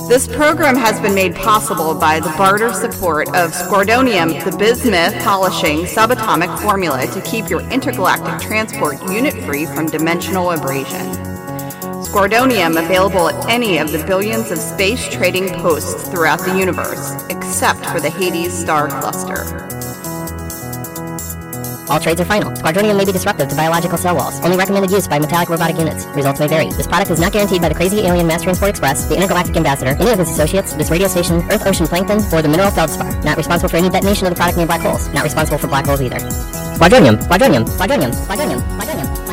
This program has been made possible by the barter support of Squadronium, the bismuth polishing subatomic formula to keep your intergalactic transport unit free from dimensional abrasion. Squadronium available at any of the billions of space trading posts throughout the universe, except for the Hades star cluster. All trades are final. Squadronium may be disruptive to biological cell walls. Only recommended use by metallic robotic units. Results may vary. This product is not guaranteed by the Crazy Alien Mass Transport Express, the Intergalactic Ambassador, any of his associates, this radio station, Earth Ocean Plankton, or the mineral feldspar. Not responsible for any detonation of the product near black holes. Not responsible for black holes either. Squadronium, Squadronium, Squadronium, Squadronium, Squadronium.